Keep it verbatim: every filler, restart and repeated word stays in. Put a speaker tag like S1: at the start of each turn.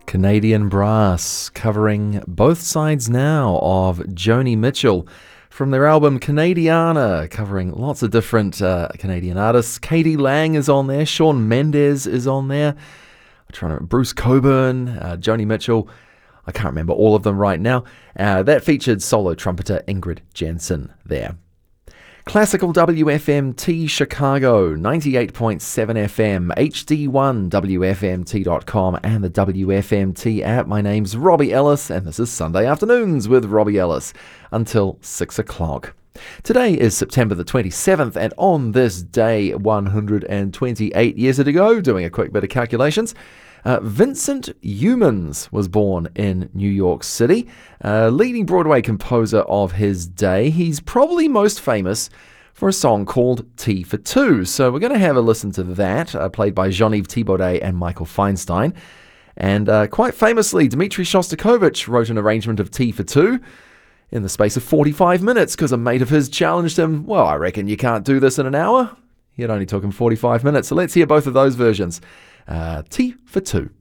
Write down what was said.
S1: Canadian Brass covering Both Sides Now of Joni Mitchell from their album Canadiana, covering lots of different uh, Canadian artists. Katie Lang is on there, Shawn Mendes is on there, I'm trying to remember, Bruce Cockburn, uh, Joni Mitchell. I can't remember all of them right now. Uh, that featured solo trumpeter Ingrid Jensen there. Classical W F M T Chicago, ninety-eight point seven F M, H D one W F M T dot com, and the W F M T app. My name's Robbie Ellis, and this is Sunday Afternoons with Robbie Ellis until six o'clock. Today is September the twenty-seventh, and on this day, one hundred twenty-eight years ago, doing a quick bit of calculations, Uh, Vincent Youmans was born in New York City, a leading Broadway composer of his day. He's probably most famous for a song called Tea for Two. So we're going to have a listen to that, uh, played by Jean-Yves Thibaudet and Michael Feinstein. And uh, quite famously, Dmitri Shostakovich wrote an arrangement of Tea for Two in the space of forty-five minutes because a mate of his challenged him, well, I reckon you can't do this in an hour. It only took him forty-five minutes. So let's hear both of those versions. Uh, Tea for Two.